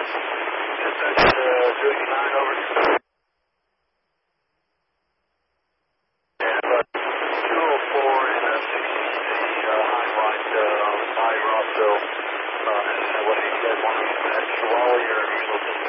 Dispatch, 289 over. And 204 in 60 high right, high Rossville. And what do you guys want to extra wall or